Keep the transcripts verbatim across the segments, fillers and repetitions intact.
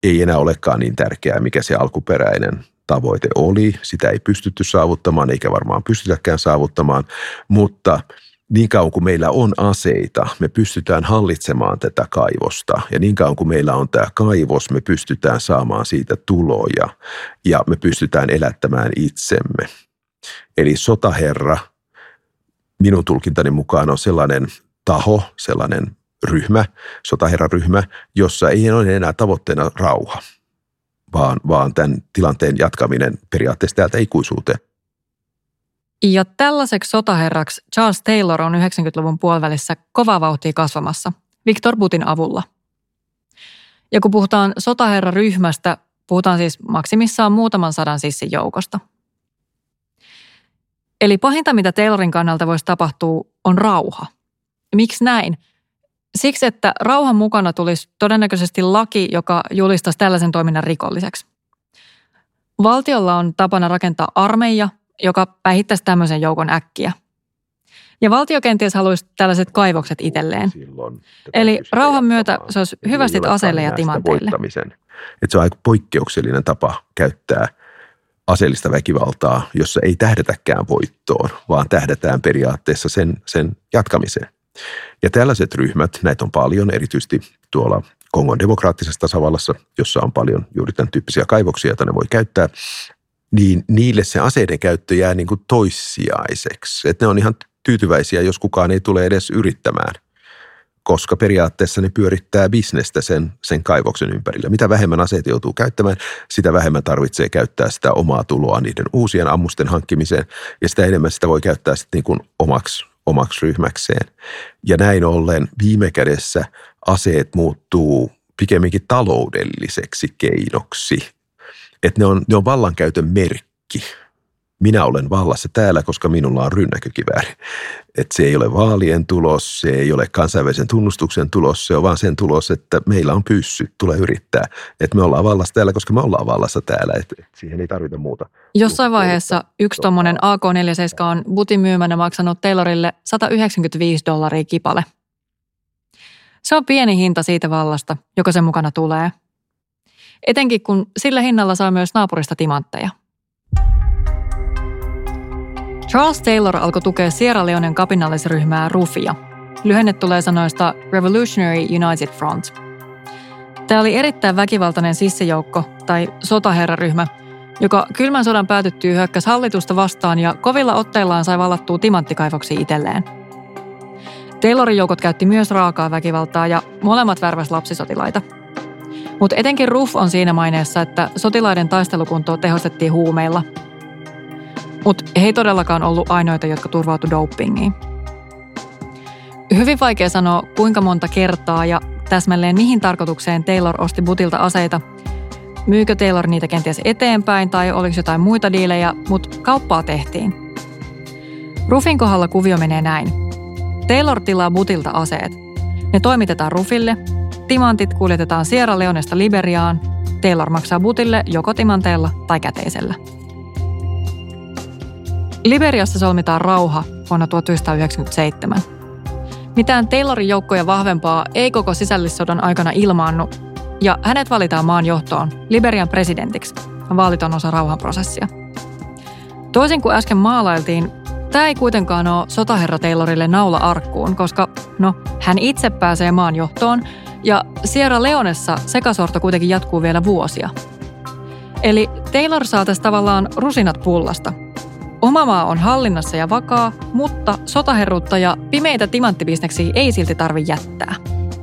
ei enää olekaan niin tärkeää, mikä se alkuperäinen tavoite oli. Sitä ei pystytty saavuttamaan, eikä varmaan pystytäkään saavuttamaan, mutta niin kauan kuin meillä on aseita, me pystytään hallitsemaan tätä kaivosta. Ja niin kauan kuin meillä on tämä kaivos, me pystytään saamaan siitä tuloja ja me pystytään elättämään itsemme. Eli sotaherra, minun tulkintani mukaan on sellainen taho, sellainen ryhmä, sotaherraryhmä, jossa ei ole enää tavoitteena rauha, vaan, vaan tämän tilanteen jatkaminen periaatteessa täältä ikuisuuteen. Ja tällaiseksi sotaherraksi Charles Taylor on yhdeksänkymmentäluvun puolivälissä kovaa vauhtia kasvamassa, Victor Butin avulla. Ja kun puhutaan sotaherraryhmästä, puhutaan siis maksimissaan muutaman sadan sissin joukosta. Eli pahinta, mitä Taylorin kannalta voisi tapahtua, on rauha. Miksi näin? Siksi, että rauhan mukana tulisi todennäköisesti laki, joka julistaisi tällaisen toiminnan rikolliseksi. Valtiolla on tapana rakentaa armeija, joka päihittäisi tämmöisen joukon äkkiä. Ja valtio kenties haluaisi tällaiset kaivokset itselleen. Eli rauhan myötä se olisi hyvästit aseille ja timanteille. Että se on aika poikkeuksellinen tapa käyttää aseellista väkivaltaa, jossa ei tähdätäkään voittoon, vaan tähdätään periaatteessa sen, sen jatkamiseen. Ja tällaiset ryhmät, näitä on paljon, erityisesti tuolla Kongon demokraattisessa tasavallassa, jossa on paljon juuri tämän tyyppisiä kaivoksia, joita ne voi käyttää, niin niille se aseiden käyttö jää niin kuin toissijaiseksi. Että ne on ihan tyytyväisiä, jos kukaan ei tule edes yrittämään, koska periaatteessa ne pyörittää bisnestä sen, sen kaivoksen ympärillä. Mitä vähemmän aseita joutuu käyttämään, sitä vähemmän tarvitsee käyttää sitä omaa tuloa niiden uusien ammusten hankkimiseen, ja sitä enemmän sitä voi käyttää sitten niin kuin omaksi, omaksi ryhmäkseen. Ja näin ollen viime kädessä aseet muuttuu pikemminkin taloudelliseksi keinoksi. Että ne on, ne on vallankäytön merkki. Minä olen vallassa täällä, koska minulla on rynnäkkökivääri. Että se ei ole vaalien tulos, se ei ole kansainvälisen tunnustuksen tulos, se on vaan sen tulos, että meillä on pyssy, tulee yrittää. Että me ollaan vallassa täällä, koska me ollaan vallassa täällä, että siihen ei tarvita muuta. Jossain vaiheessa yksi tommonen A K neljäkymmentäseitsemän on Butin myymänä maksanut Taylorille sata yhdeksänkymmentäviisi dollaria kipale. Se on pieni hinta siitä vallasta, joka sen mukana tulee. Etenkin kun sillä hinnalla saa myös naapurista timantteja. Charles Taylor alkoi tukea Sierra Leonen kapinallisryhmää RUFia. Lyhenne tulee sanoista Revolutionary United Front. Tämä oli erittäin väkivaltainen sissijoukko tai sotaherraryhmä, joka kylmän sodan päätyttyy hyökkäsi hallitusta vastaan ja kovilla otteillaan sai vallattua timanttikaivoksia itselleen. Taylorin joukot käytti myös raakaa väkivaltaa ja molemmat värväs lapsisotilaita. Mutta etenkin RUF on siinä maineessa, että sotilaiden taistelukuntoa tehostettiin huumeilla. Mutta he ei todellakaan ollut ainoita, jotka turvautu dopingiin. Hyvin vaikea sanoa, kuinka monta kertaa ja täsmälleen mihin tarkoitukseen Taylor osti Butilta aseita. Myykö Taylor niitä kenties eteenpäin tai oliko jotain muita diilejä, mutta kauppaa tehtiin. RUFin kohdalla kuvio menee näin. Taylor tilaa Butilta aseet. Ne toimitetaan RUFille, timantit kuljetetaan Sierra Leonesta Liberiaan, Taylor maksaa Butille joko timanteella tai käteisellä. Liberiassa solmitaan rauha vuonna tuhatyhdeksänsataayhdeksänkymmentäseitsemän. Mitään Taylorin joukkoja vahvempaa ei koko sisällissodan aikana ilmaannu, ja hänet valitaan maan johtoon Liberian presidentiksi. Vaalit on osa rauhanprosessia. Toisin kuin äsken maalailtiin, tämä ei kuitenkaan ole sotaherra Taylorille naula arkkuun, koska no, hän itse pääsee maan johtoon, ja Sierra Leonessa sekasorto kuitenkin jatkuu vielä vuosia. Eli Taylor saa tässä tavallaan rusinat pullasta. Oma maa on hallinnassa ja vakaa, mutta sotaherruutta ja pimeitä timanttibisneksiä ei silti tarvitse jättää.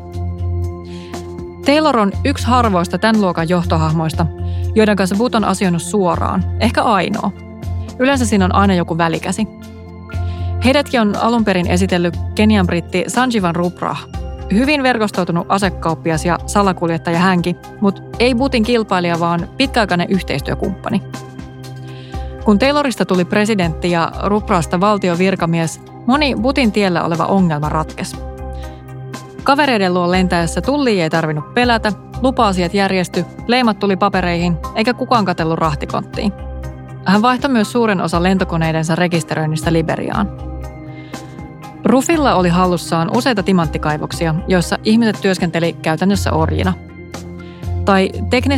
Taylor on yksi harvoista tämän luokan johtohahmoista, joiden kanssa But on asioinut suoraan, ehkä ainoa. Yleensä siinä on aina joku välikäsi. Heidätkin on alun perin esitellyt Kenian britti Sanjivan Ruprah. Hyvin verkostoitunut asekauppias ja salakuljettaja hänkin, mutta ei Butin kilpailija, vaan pitkäaikainen yhteistyökumppani. Kun Taylorista tuli presidentti ja Ruprahsta valtion virkamies, moni Butin tiellä oleva ongelma ratkesi. Kavereiden luo lentäessä tullia ei tarvinnut pelätä, lupa-asiat järjesty, leimat tuli papereihin, eikä kukaan katsellut rahtikonttiin. Hän vaihtoi myös suuren osa lentokoneidensa rekisteröinnistä Liberiaan. RUFilla oli hallussaan useita timanttikaivoksia, joissa ihmiset työskenteli käytännössä orjina. tai teknisesti